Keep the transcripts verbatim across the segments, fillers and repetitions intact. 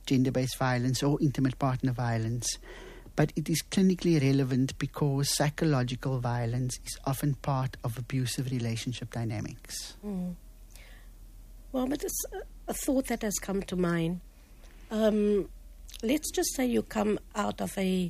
gender-based violence or intimate partner violence, but it is clinically relevant because psychological violence is often part of abusive relationship dynamics. Mm. Well, but it's a thought that has come to mind. Um, let's just say you come out of a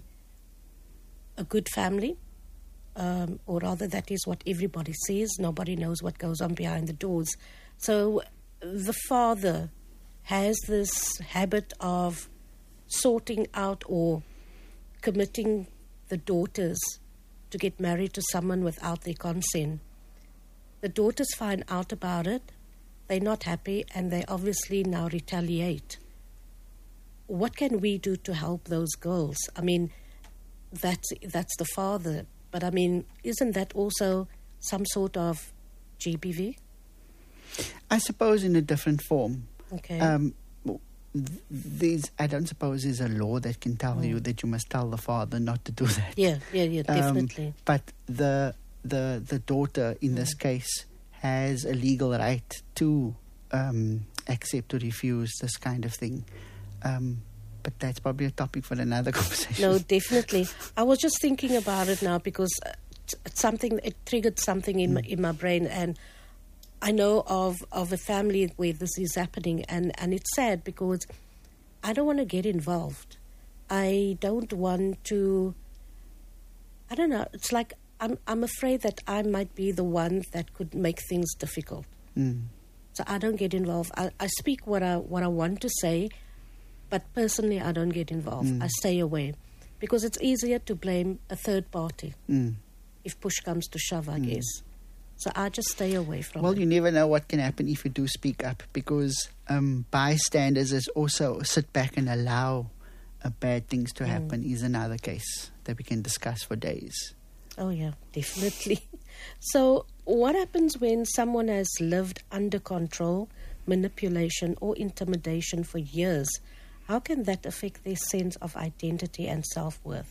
a good family, um, or rather that is what everybody says. Nobody knows what goes on behind the doors. So the father has this habit of sorting out or committing the daughters to get married to someone without their consent. The daughters find out about it, they're not happy, and they obviously now retaliate. What can we do to help those girls? I mean, that's, that's the father, but I mean, isn't that also some sort of G B V? I suppose in a different form. Okay. Um, There's, I don't suppose there's a law that can tell mm. you that you must tell the father not to do that. Yeah, yeah, yeah, definitely. Um, but the the the daughter in mm. this case has a legal right to um, accept or refuse this kind of thing. Um, but that's probably a topic for another conversation. No, definitely. I was just thinking about it now because it's something it triggered something in mm. my, in my brain, and I know of, of a family where this is happening, and, and it's sad because I don't want to get involved. I don't want to, I don't know, it's like I'm I'm afraid that I might be the one that could make things difficult. Mm. So I don't get involved. I, I speak what I what I want to say, but personally I don't get involved. Mm. I stay away because it's easier to blame a third party mm. if push comes to shove, I mm. guess. So I just stay away from well, it. Well, you never know what can happen if you do speak up, because um, bystanders is also sit back and allow uh, bad things to happen mm. is another case that we can discuss for days. Oh, yeah, definitely. So what happens when someone has lived under control, manipulation or intimidation for years? How can that affect their sense of identity and self-worth?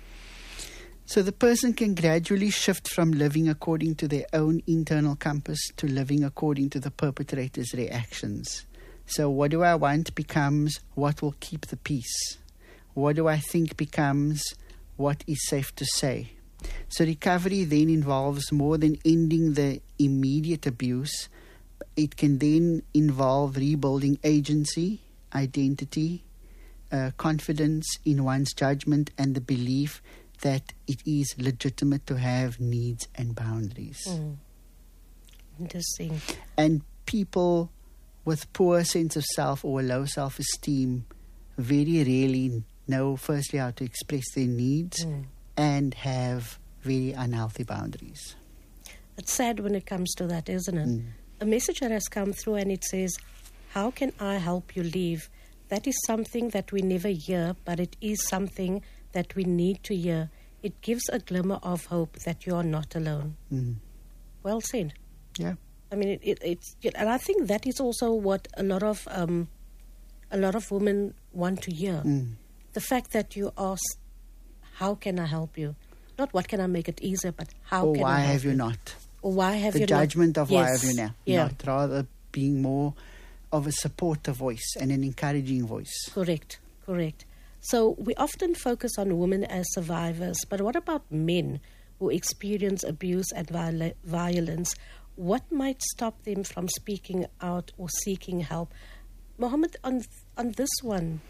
So the person can gradually shift from living according to their own internal compass to living according to the perpetrator's reactions. So what do I want becomes what will keep the peace. What do I think becomes what is safe to say. So recovery then involves more than ending the immediate abuse. It can then involve rebuilding agency, identity, uh, confidence in one's judgment, and the belief that it is legitimate to have needs and boundaries. Mm. Interesting. And people with poor sense of self or low self-esteem very rarely know, firstly, how to express their needs mm. and have very unhealthy boundaries. It's sad when it comes to that, isn't it? Mm. A message that has come through and it says, how can I help you leave? That is something that we never hear, but it is something that we need to hear. It gives a glimmer of hope that you are not alone. Mm. Well said. Yeah. I mean, it, it, it's, and I think that is also what a lot of um, a lot of women want to hear. Mm. The fact that you ask, "How can I help you?" Not what can I make it easier, but how or can why I help have you you? not? Or why have the you judgment not? of yes. why have you now? Yeah. Not rather being more of a supportive voice and an encouraging voice. Correct. Correct. So we often focus on women as survivors, but what about men who experience abuse and viol- violence? What might stop them from speaking out or seeking help? Mohammed, on on this one,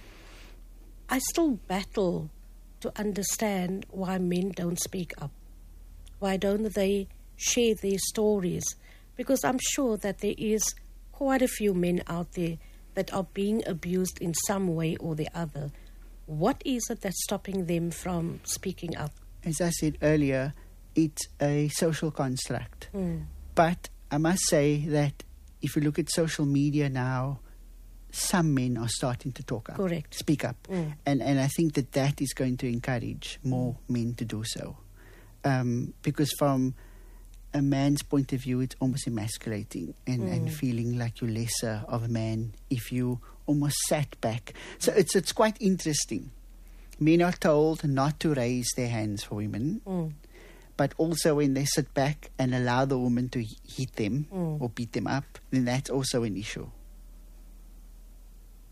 I still battle to understand why men don't speak up. Why don't they share their stories? Because I'm sure that there is quite a few men out there that are being abused in some way or the other. What is it that's stopping them from speaking up? As I said earlier, it's a social construct. Mm. But I must say that if you look at social media now, some men are starting to talk up. Correct. Speak up. Mm. And and I think that that is going to encourage more mm. men to do so. Um, because from a man's point of view, it's almost emasculating and, mm. and feeling like you're lesser of a man if you almost sat back. So it's it's quite interesting. Men are told not to raise their hands for women, mm. but also when they sit back and allow the woman to hit them mm. or beat them up, then that's also an issue.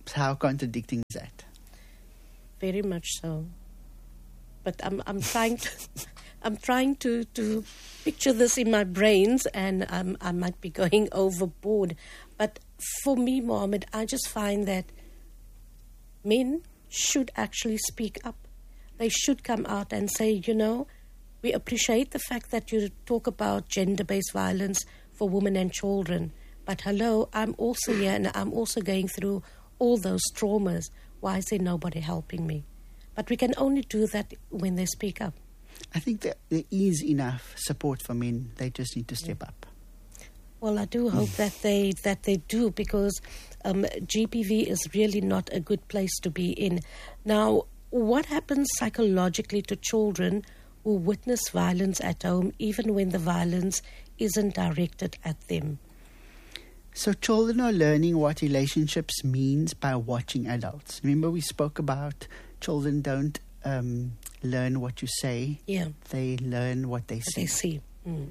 How contradicting is that? Very much so. But I'm I'm trying to I'm trying to, to picture this in my brains, and um, I might be going overboard. But for me, Mohammed, I just find that men should actually speak up. They should come out and say, you know, we appreciate the fact that you talk about gender-based violence for women and children. But hello, I'm also here and I'm also going through all those traumas. Why is there nobody helping me? But we can only do that when they speak up. I think that there is enough support for men. They just need to step up. Well, I do hope that they that they do, because um, G P V is really not a good place to be in. Now, what happens psychologically to children who witness violence at home, even when the violence isn't directed at them? So children are learning what relationships means by watching adults. Remember we spoke about children don't um, learn what you say. Yeah. They learn what they What see. they see. Mm.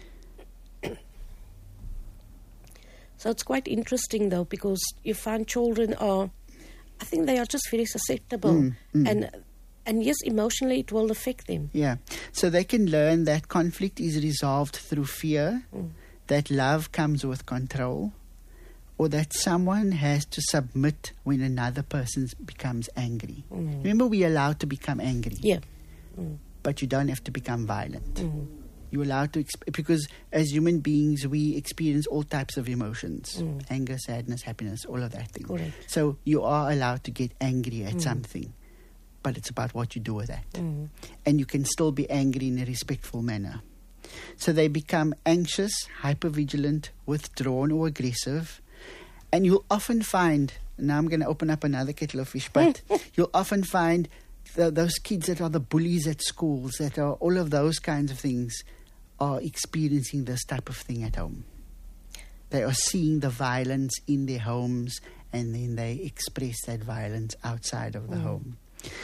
So it's quite interesting, though, because you find children are, I think they are just very susceptible. Mm, mm. And and yes, emotionally it will affect them. Yeah. So they can learn that conflict is resolved through fear, Mm. that love comes with control, or that someone has to submit when another person becomes angry. Mm. Remember, we're allowed to become angry. Yeah. Mm. But you don't have to become violent. Mm. You're allowed to, exp- because as human beings, we experience all types of emotions. Mm. Anger, sadness, happiness, all of that thing. Correct. So you are allowed to get angry at Mm. something, but it's about what you do with that. Mm. And you can still be angry in a respectful manner. So they become anxious, hypervigilant, withdrawn or aggressive. And you'll often find, now I'm going to open up another kettle of fish, but you'll often find the, those kids that are the bullies at schools, that are all of those kinds of things, are experiencing this type of thing at home. They are seeing the violence in their homes, and then they express that violence outside of the Mm. home.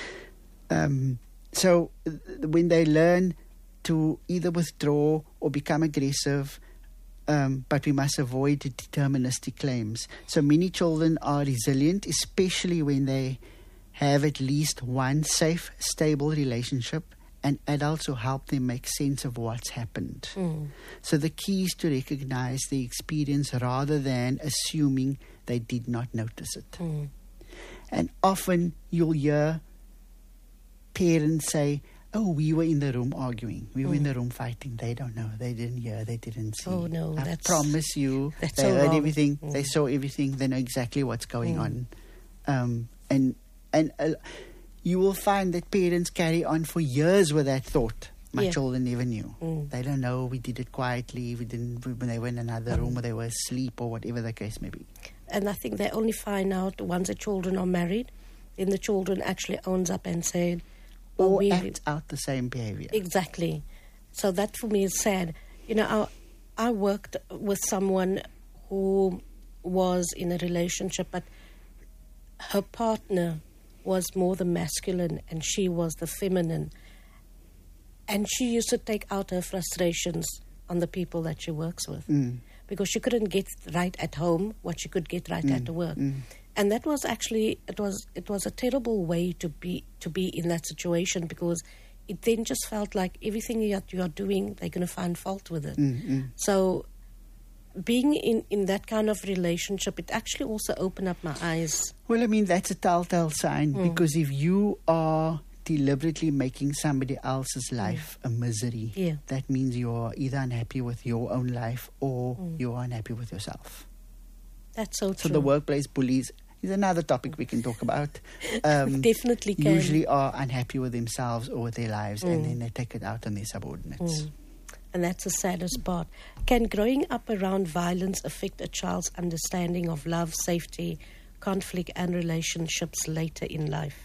Um, so uh, when they learn to either withdraw or become aggressive, um, but we must avoid deterministic claims. So many children are resilient, especially when they have at least one safe, stable relationship and adults who help them make sense of what's happened. Mm. So the key is to recognize the experience rather than assuming they did not notice it. Mm. And often you'll hear parents say, oh, we were in the room arguing. We were in Mm. the room fighting. They don't know. They didn't hear. They didn't see. Oh, no, I that's- promise you, that's they so heard wrong. everything. Mm. They saw everything. They know exactly what's going Mm. on. Um, and and uh, you will find that parents carry on for years with that thought. My Yeah. children never knew. Mm. They don't know. We did it quietly. We didn't, when they were in another Mm. room or they were asleep or whatever the case may be. And I think they only find out once the children are married, then the children actually owns up and said, oh, Or we act out the same behavior. Exactly. So that for me is sad. You know, I, I worked with someone who was in a relationship, but her partner was more the masculine and she was the feminine. And she used to take out her frustrations on the people that she works with Mm. because she couldn't get right at home what she could get right Mm, at work. mm. And that was actually it was it was a terrible way to be to be in that situation, because it then just felt like everything that you are doing, they're going to find fault with it. Mm, mm. So being in, in that kind of relationship, it actually also opened up my eyes. Well, I mean, that's a telltale sign, Mm. because if you are deliberately making somebody else's life a misery, Yeah. that means you're either unhappy with your own life or Mm. you're unhappy with yourself. That's so So true. the workplace bullies is another topic we can talk about. Um, Definitely can. Usually are unhappy with themselves or with their lives, and Mm. then they take it out on their subordinates. Mm. And that's the saddest part. Can growing up around violence affect a child's understanding of love, safety, conflict, and relationships later in life?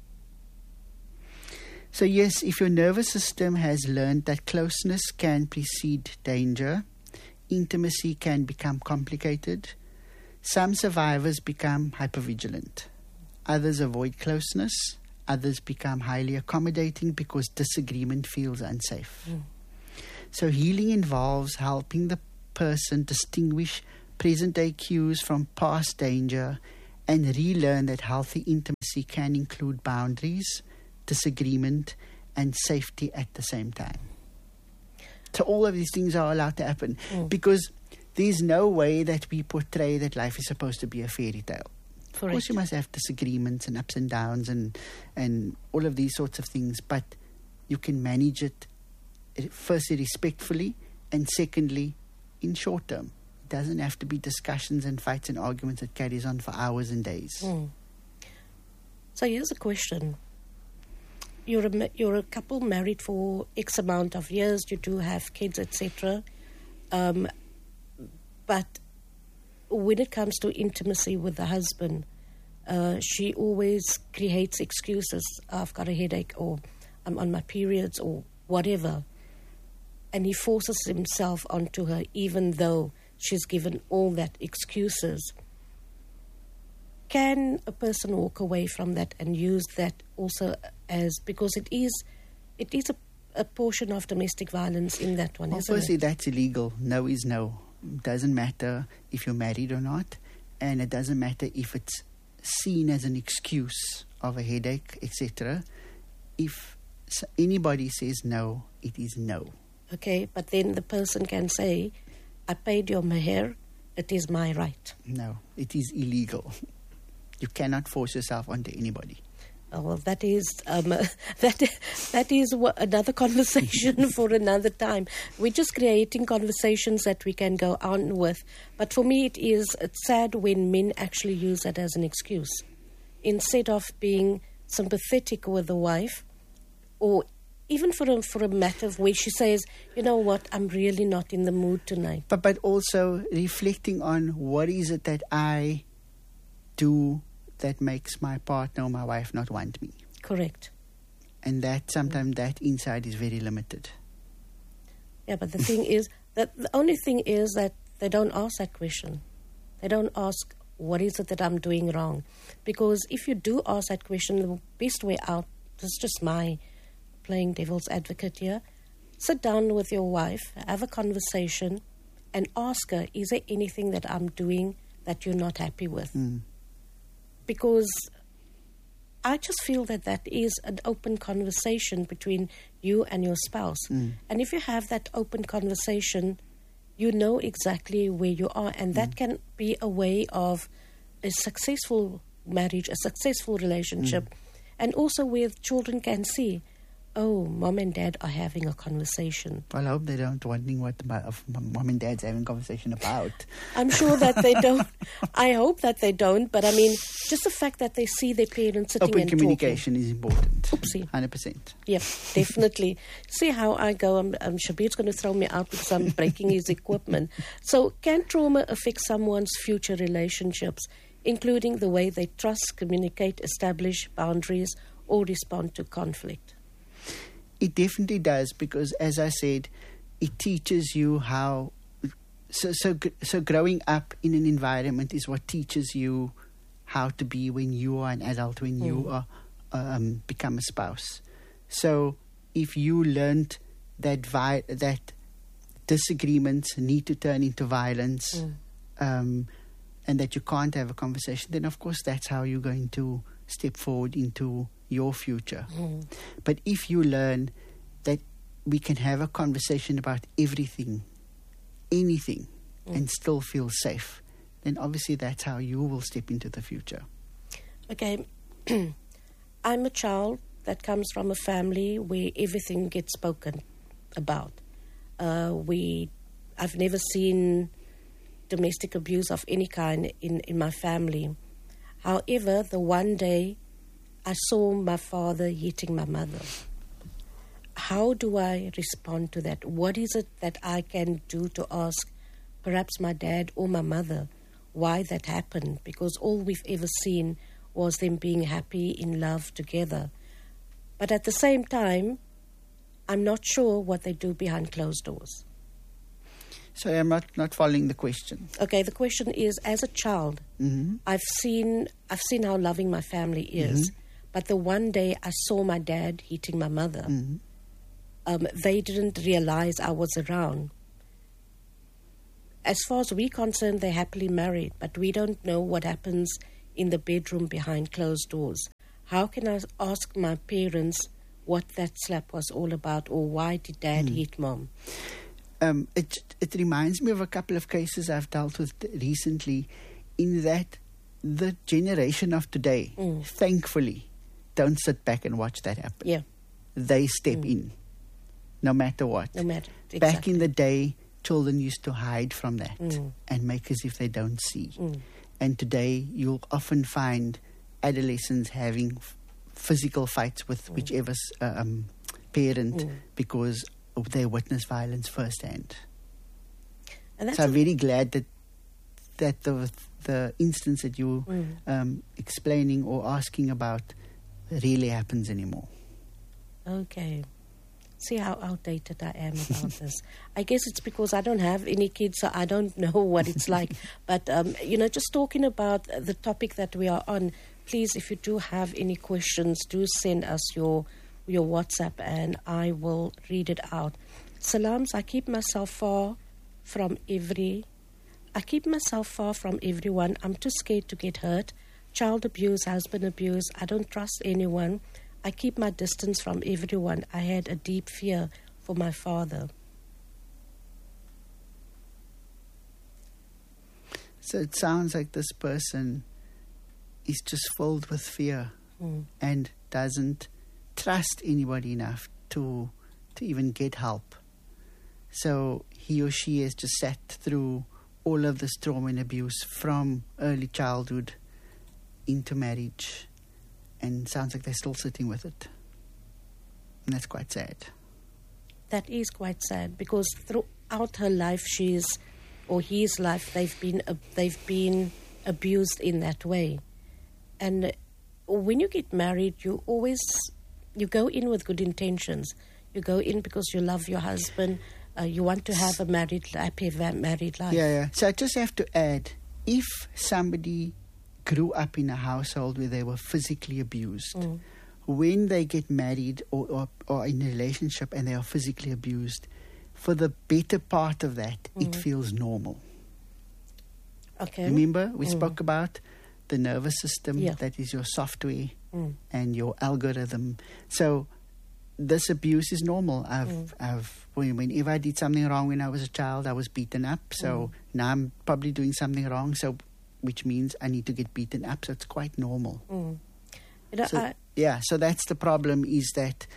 So yes, if your nervous system has learned that closeness can precede danger, intimacy can become complicated. Some survivors become hypervigilant. Others avoid closeness. Others become highly accommodating because disagreement feels unsafe. Mm. So healing involves helping the person distinguish present-day cues from past danger and relearn that healthy intimacy can include boundaries, disagreement, and safety at the same time. So all of these things are allowed to happen Mm. because there's no way that we portray that life is supposed to be a fairy tale. Of course, Correct. you must have disagreements and ups and downs and and all of these sorts of things, but you can manage it, eh, firstly, respectfully, and secondly, in short term. It doesn't have to be discussions and fights and arguments that carries on for hours and days. Mm. So here's a question. You're a, ma- you're a couple married for X amount of years, you do have kids, et cetera. Um, but when it comes to intimacy with the husband, uh, she always creates excuses. I've got a headache, or I'm on my periods, or whatever. And he forces himself onto her, even though she's given all that excuses. Can a person walk away from that and use that also as, because it is, it is a, a portion of domestic violence in that one, Well, isn't firstly, it? that's illegal. No is no. Doesn't matter if you're married or not, and it doesn't matter if it's seen as an excuse of a headache, et cetera. If s- anybody says no, it is no. Okay, but then the person can say, I paid your meher, it is my right. No, it is illegal. You cannot force yourself onto anybody. Oh, well, that is um, that that is wha- another conversation for another time. We're just creating conversations that we can go on with. But for me, it is it's sad when men actually use that as an excuse instead of being sympathetic with the wife, or even for a, for a matter of where she says, you know what, I'm really not in the mood tonight. But but also reflecting on what is it that I do that makes my partner or my wife not want me. Correct. And that sometimes that insight is very limited. Yeah, but the thing is that the only thing is that they don't ask that question. They don't ask, what is it that I'm doing wrong? Because if you do ask that question, the best way out, this is just my playing devil's advocate here, sit down with your wife, have a conversation, and ask her, is there anything that I'm doing that you're not happy with? Mm. Because I just feel that that is an open conversation between you and your spouse. Mm. And if you have that open conversation, you know exactly where you are. And that Mm. can be a way of a successful marriage, a successful relationship. Mm. And also where children can see, oh, mom and dad are having a conversation. Well, I hope they don't wondering what my, of my mom and dad's having a conversation about. I'm sure that they don't. I hope that they don't. But I mean, just the fact that they see their parents sitting Open and communication is important. Oopsie. one hundred percent. talking. Yeah, definitely. See how I go. I'm, I'm Shabir's going to throw me out because I'm breaking his equipment. So can trauma affect someone's future relationships, including the way they trust, communicate, establish boundaries, or respond to conflict? It definitely does, because as I said, it teaches you how. So, so, gr- so growing up in an environment is what teaches you how to be when you are an adult, when you Mm. are um, become a spouse. So, if you learned that vi- that disagreements need to turn into violence, Mm. um, and that you can't have a conversation, then of course that's how you're going to step forward into your future. Mm. But if you learn that we can have a conversation about everything, anything, Mm. and still feel safe, then obviously that's how you will step into the future. Okay, I'm a child that comes from a family where everything gets spoken about. Uh, we, I've never seen domestic abuse of any kind in, in my family. However, the one day I saw my father hitting my mother. How do I respond to that? What is it that I can do to ask perhaps my dad or my mother why that happened? Because all we've ever seen was them being happy, in love, together. But at the same time, I'm not sure what they do behind closed doors. So I'm not, not following the question. Okay, the question is, as a child, Mm-hmm. I've seen I've seen how loving my family is. Mhm. But the one day I saw my dad hitting my mother, Mm-hmm. um, they didn't realize I was around. As far as we're concerned, they're happily married, but we don't know what happens in the bedroom behind closed doors. How can I ask my parents what that slap was all about, or why did Dad mm. hit Mom? Um, it it reminds me of a couple of cases I've dealt with recently, in that the generation of today, mm. thankfully, don't sit back and watch that happen. Yeah. They step mm. in, no matter what. No matter. Exactly. Back in the day, children used to hide from that mm. and make as if they don't see. Mm. And today, you'll often find adolescents having f- physical fights with mm. whichever uh, um, parent mm. because they witness violence firsthand. And that's so I'm very glad that that the the instance that you mm. um, explaining or asking about really happens anymore. Okay. See how outdated I am about this. I guess it's because I don't have any kids, so I don't know what it's like. But, um, you know, just talking about the topic that we are on, please, if you do have any questions, do send us your your WhatsApp and I will read it out. Salams, I keep myself far from every... I keep myself far from everyone. I'm too scared to get hurt. Child abuse, husband abuse. I don't trust anyone. I keep my distance from everyone. I had a deep fear for my father. So it sounds like this person is just filled with fear mm. and doesn't trust anybody enough to to even get help. So he or she has just sat through all of this trauma and abuse from early childhood into marriage, and sounds like they're still sitting with it. And that's quite sad. That is quite sad, because throughout her life, she's, or his life, they've been uh, they've been abused in that way. And when you get married, you always you go in with good intentions. You go in because you love your husband. Uh, you want to have a married, happy married life. Yeah, yeah. So I just have to add, if somebody grew up in a household where they were physically abused, mm. when they get married or, or, or in a relationship and they are physically abused, for the better part of that, mm. it feels normal. Okay. Remember, we mm. spoke about the nervous system, yeah. that is your software mm. and your algorithm. So this abuse is normal. I've, mm. I've, whenever I did something wrong when I was a child, I was beaten up. So mm. now I'm probably doing something wrong. So, which means I need to get beaten up. So it's quite normal. Mm. You know, so, I, yeah. So that's the problem, is that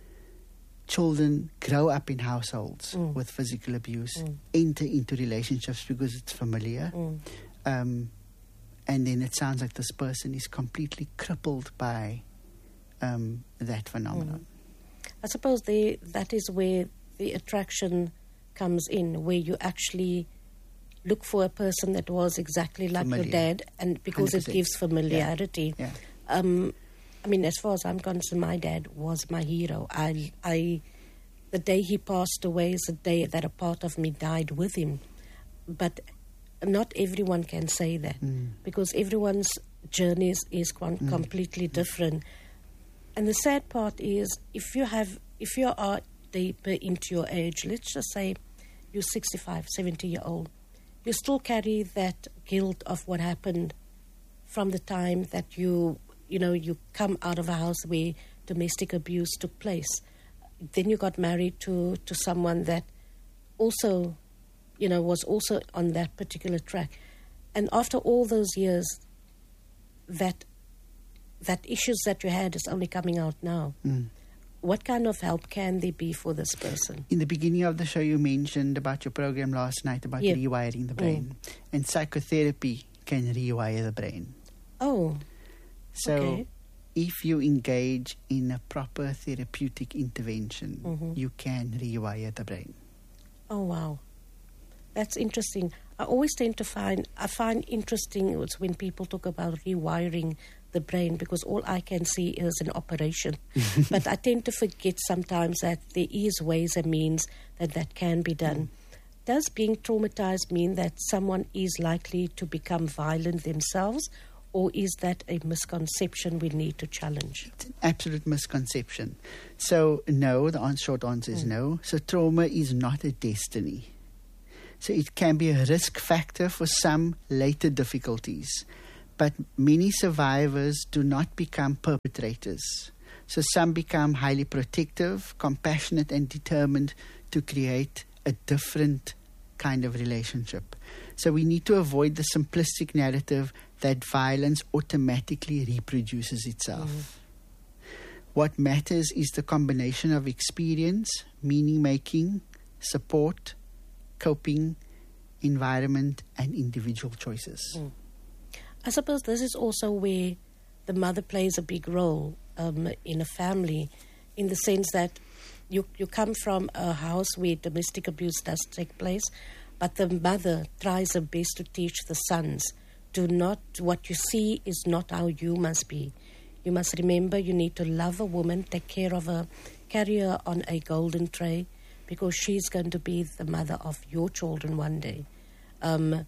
children grow up in households mm. with physical abuse, mm. enter into relationships because it's familiar. Mm. Um, and then it sounds like this person is completely crippled by um, that phenomenon. Mm. I suppose they, that is where the attraction comes in, where you actually look for a person that was exactly like Familiar. your dad, and because one hundred percent. It gives familiarity. Yeah. Um, I mean, as far as I'm concerned, my dad was my hero. I, I, the day he passed away is the day that a part of me died with him. But not everyone can say that, mm. because everyone's journeys is com- mm. completely different. And the sad part is, if you have, if you are deeper into your age, let's just say you're sixty-five, seventy year old, you still carry that guilt of what happened from the time that you, you know, you come out of a house where domestic abuse took place. Then you got married to, to someone that also, you know, was also on that particular track. And after all those years, that that issues that you had is only coming out now. Mm. What kind of help can there be for this person? In the beginning of the show, you mentioned about your program last night about yeah. rewiring the brain. Mm. And psychotherapy can rewire the brain. Oh, So okay. if you engage in a proper therapeutic intervention, mm-hmm. you can rewire the brain. Oh, wow. That's interesting. I always tend to find, I find interesting when people talk about rewiring the brain, because all I can see is an operation. But I tend to forget sometimes that there is ways and means that that can be done. Mm. Does being traumatized mean that someone is likely to become violent themselves, or is that a misconception we need to challenge? It's an absolute misconception. So no, the answer, short answer is mm. no. So trauma is not a destiny. So it can be a risk factor for some later difficulties, but many survivors do not become perpetrators. So some become highly protective, compassionate, and determined to create a different kind of relationship. So we need to avoid the simplistic narrative that violence automatically reproduces itself. Mm. What matters is the combination of experience, meaning-making, support, coping, environment, and individual choices. Mm. I suppose this is also where the mother plays a big role um, in a family, in the sense that you, you come from a house where domestic abuse does take place, but the mother tries her best to teach the sons, do not, what you see is not how you must be. You must remember you need to love a woman, take care of her, carry her on a golden tray, because she's going to be the mother of your children one day. Um,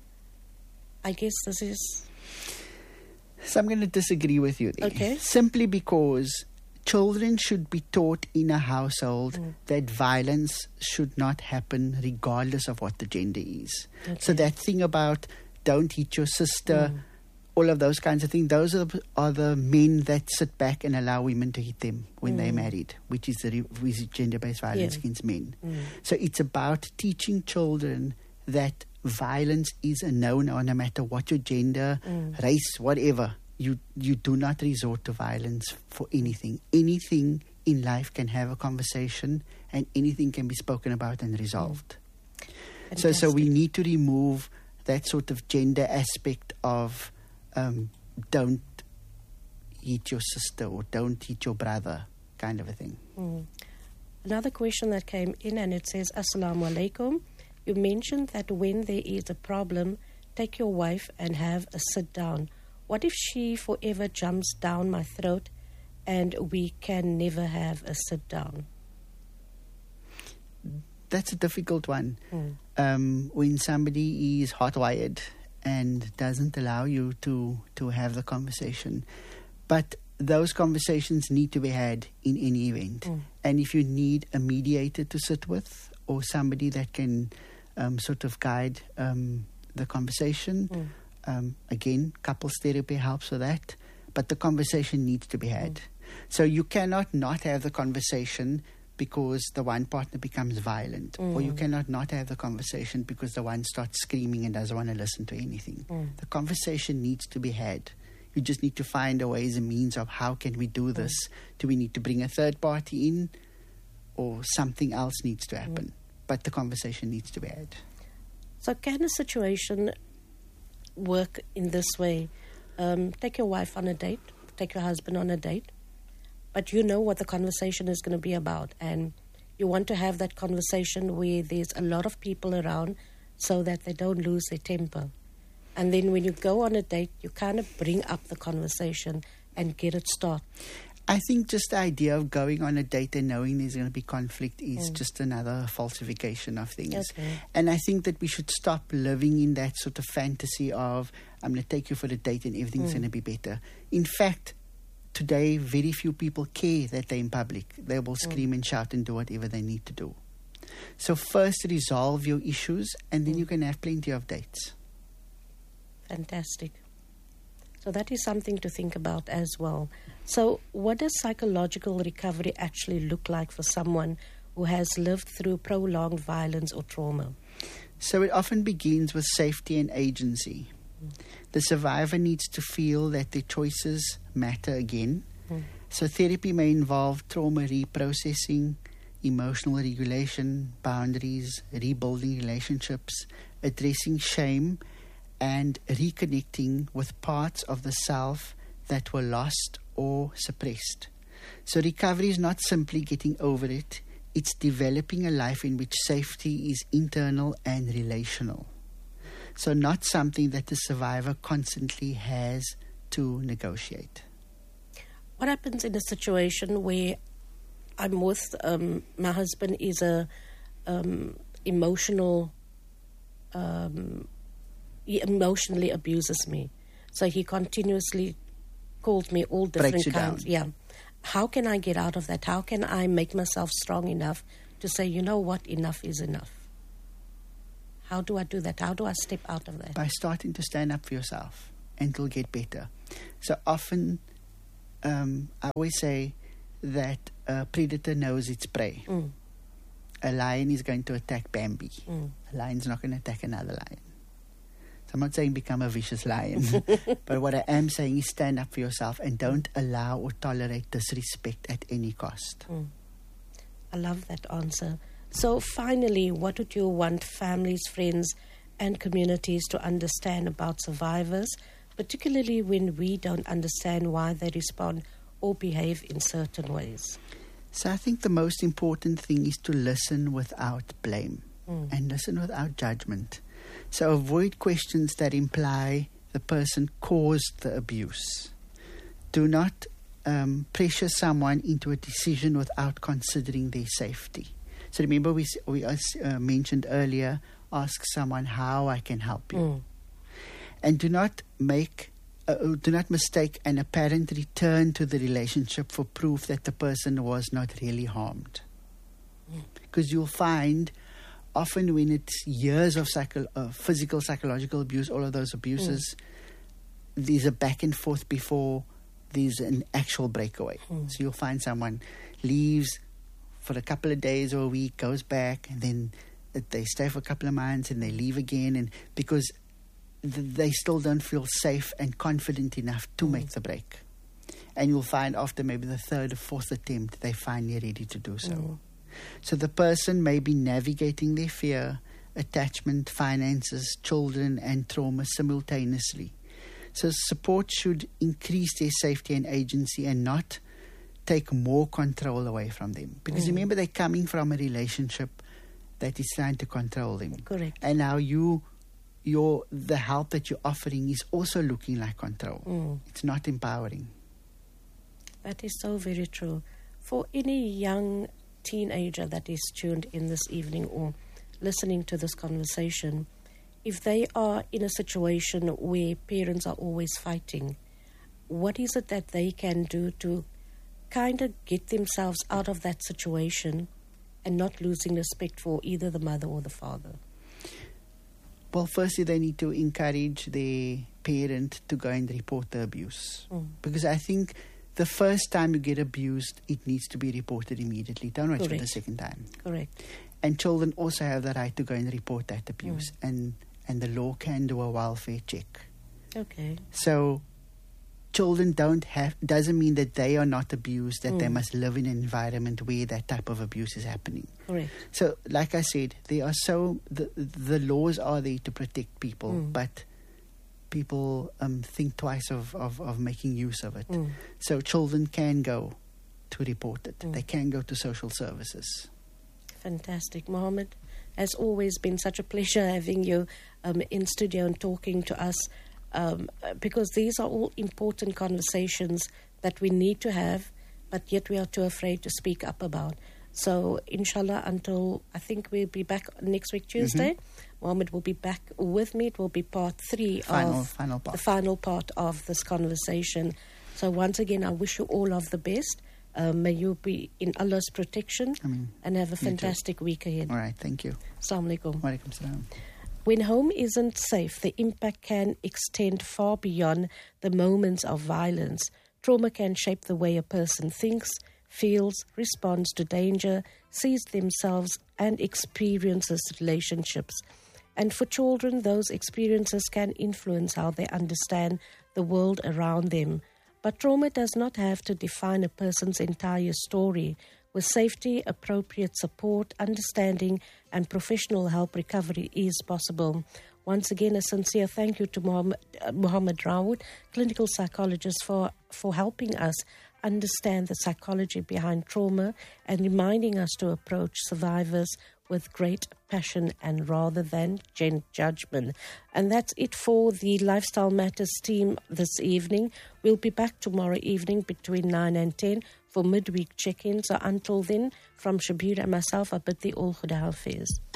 I guess this is... So I'm going to disagree with you there. Okay. Simply because children should be taught in a household mm. that violence should not happen regardless of what the gender is. Okay. So that thing about don't hit your sister, mm. all of those kinds of things, those are the, are the men that sit back and allow women to hit them when mm. they're married, which is the re- is gender-based violence yeah. against men. Mm. So it's about teaching children that violence is a no-no, no matter what your gender, mm. race, whatever. You you do not resort to violence for anything. Anything in life can have a conversation, and anything can be spoken about and resolved. Mm. So so we need to remove that sort of gender aspect of um, don't hit your sister or don't hit your brother kind of a thing. Mm. Another question that came in, and it says, Assalamu alaikum. You mentioned that when there is a problem, take your wife and have a sit down. What if she forever jumps down my throat and we can never have a sit down? That's a difficult one. Mm. Um, when somebody is hardwired and doesn't allow you to, to have the conversation. But those conversations need to be had in any event. Mm. And if you need a mediator to sit with or somebody that can um, sort of guide um, the conversation, mm. um, again, couples therapy helps with that. But the conversation needs to be had. Mm. So you cannot not have the conversation because the one partner becomes violent. Mm. Or you cannot not have the conversation because the one starts screaming and doesn't want to listen to anything. Mm. The conversation needs to be had. You just need to find a ways and means of how can we do this. Mm. Do we need to bring a third party in, or something else needs to happen? Mm. But the conversation needs to be had. So can a situation work in this way? Um, take your wife on a date, take your husband on a date, but you know what the conversation is going to be about, and you want to have that conversation where there's a lot of people around so that they don't lose their temper. And then when you go on a date, you kind of bring up the conversation and get it started. I think just the idea of going on a date and knowing there's going to be conflict is mm. just another falsification of things. Okay. And I think that we should stop living in that sort of fantasy of, I'm going to take you for a date and everything's mm. going to be better. In fact, today, very few people care that they're in public. They will scream mm. and shout and do whatever they need to do. So first resolve your issues, and then mm. you can have plenty of dates. Fantastic. So that is something to think about as well. So what does psychological recovery actually look like for someone who has lived through prolonged violence or trauma? So it often begins with safety and agency. Mm. The survivor needs to feel that their choices matter again. Mm. So therapy may involve trauma reprocessing, emotional regulation, boundaries, rebuilding relationships, addressing shame, and reconnecting with parts of the self that were lost or suppressed. So recovery is not simply getting over it, it's developing a life in which safety is internal and relational. So not something that the survivor constantly has to negotiate. What happens in a situation where I'm with, um, my husband is a um, emotional, um, he emotionally abuses me. So he continuously calls me all different kinds. Yeah. How can I get out of that? How can I make myself strong enough to say, you know what, enough is enough? How do I do that? How do I step out of that? By starting to stand up for yourself. and it'll get better. So often, um, I always say that a predator knows its prey. Mm. A lion is going to attack Bambi. Mm. A lion's not going to attack another lion. So I'm not saying become a vicious lion, but what I am saying is stand up for yourself and don't allow or tolerate disrespect at any cost. Mm. I love that answer. So finally, what would you want families, friends and communities to understand about survivors, particularly when we don't understand why they respond or behave in certain ways? So I think the most important thing is to listen without blame Mm. and listen without judgment. So avoid questions that imply the person caused the abuse. Do not um, pressure someone into a decision without considering their safety. So remember we, s- we uh, mentioned earlier, ask someone how I can help you. Mm. And do not make, uh, do not mistake an apparent return to the relationship for proof that the person was not really harmed. Because you'll find often when it's years of psycho- uh, physical, psychological abuse, all of those abuses, mm. there's a back and forth before there's an actual breakaway. Mm. So you'll find someone leaves for a couple of days or a week, goes back, and then they stay for a couple of months and they leave again, and because th- they still don't feel safe and confident enough to mm. make the break. And you'll find after maybe the third or fourth attempt, they're finally ready to do so. Mm. So the person may be navigating their fear, attachment, finances, children, and trauma simultaneously. So support should increase their safety and agency and not take more control away from them. Because mm. remember, they're coming from a relationship that is trying to control them. Correct. And now you, your the help that you're offering is also looking like control. Mm. It's not empowering. That is so very true. For any young teenager that is tuned in this evening or listening to this conversation, if they are in a situation where parents are always fighting, what is it that they can do to kind of get themselves out of that situation and not losing respect for either the mother or the father? Well, firstly, they need to encourage their parent to go and report the abuse. Mm. Because I think the first time you get abused, it needs to be reported immediately. Don't wait Correct. for the second time. Correct. And children also have the right to go and report that abuse. Mm. And, and the law can do a welfare check. Okay. So children don't have, doesn't mean that they are not abused, that mm. they must live in an environment where that type of abuse is happening. Correct. So, like I said, there are so, the, the laws are there to protect people, mm. but people um, think twice of, of, of making use of it. Mm. So children can go to report it. Mm. They can go to social services. Fantastic. Mohammed, has always been such a pleasure having you um, in studio and talking to us, um, because these are all important conversations that we need to have, but yet we are too afraid to speak up about. So, inshallah, until I think we'll be back next week, Tuesday. Mm-hmm. Mohammed will be back with me. It will be part three final, of final part. the final part of this conversation. So, once again, I wish you all of the best. Uh, may you be in Allah's protection I mean, and have a fantastic week ahead. All right, thank you. Assalamu alaikum. Wa alaikum salam. When home isn't safe, the impact can extend far beyond the moments of violence. Trauma can shape the way a person thinks, feels, responds to danger, sees themselves, and experiences relationships. And for children, those experiences can influence how they understand the world around them. But trauma does not have to define a person's entire story. With safety, appropriate support, understanding, and professional help, recovery is possible. Once again, a sincere thank you to Mohammed, uh, Mohammed Rawood, clinical psychologist, for, for helping us understand the psychology behind trauma and reminding us to approach survivors with great passion and rather than judgment. And that's it for the Lifestyle Matters team this evening. We'll be back tomorrow evening between nine and ten for midweek check-in. So until then, from Shabir and myself, I bid thee all Khuda Hafiz.